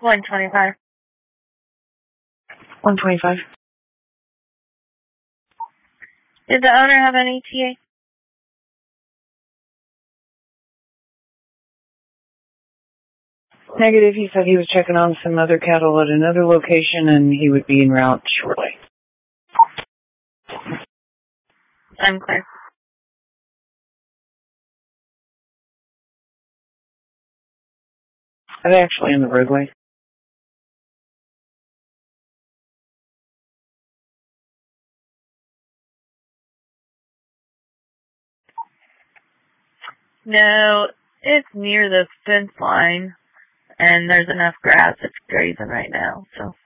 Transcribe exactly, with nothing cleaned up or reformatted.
one twenty-five. one twenty-five. Did the owner have an E T A? Negative. He said he was checking on some other cattle at another location and he would be en route shortly. I'm clear. I'm actually in the roadway. No, it's near the fence line, and there's enough grass it's grazing right now, so.